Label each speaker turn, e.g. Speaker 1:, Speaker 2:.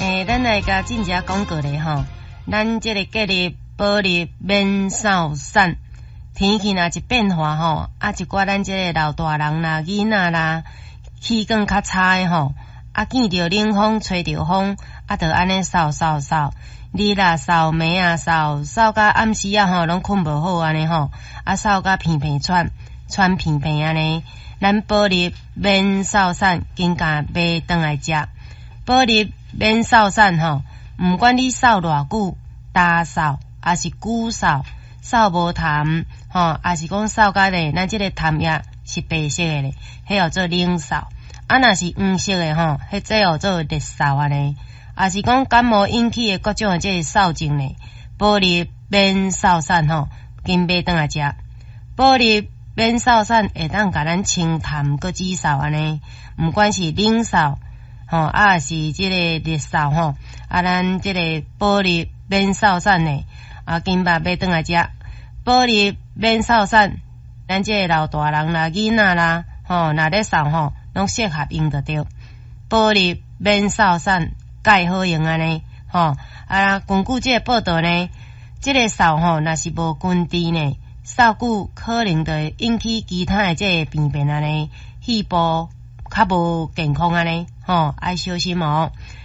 Speaker 1: 咱来甲进一广告咧吼，咱即个隔离保热免扫散，天气若一变化吼，一寡咱即个老大人啦、囡仔啦，气管较差诶吼，见着冷风、吹着风，着安尼扫，日啊扫，暝啊扫，扫到暗时啊吼，拢困无好安尼吼，扫到鼻喘鼻安尼，咱保热免扫散，紧甲买转来食。保热免扫散吼，毋管你扫偌久，大扫还是久扫，扫无痰吼，还是讲扫甲咧，咱即个痰液是白色诶咧，迄叫做冷扫。若是黄色诶吼，迄即叫做热扫安尼。也是讲感冒引起诶各种诶即个扫症咧，保热免扫散吼，紧买转来食。保热免扫散会当甲咱清痰搁止扫安尼，毋管是冷扫吼，也是即个热扫吼，咱即个保热免扫散咧，紧把买转来食。保热免扫散，咱即个老大人啦、囡仔啦，吼，若咧扫吼，拢适合用得着。保热免扫散，介好用安尼，吼，根据即个报道呢，即个扫吼，若是无根治呢，扫久可能就会引起其他的即个病变安尼，肺部较无健康安尼，吼，爱小心哦。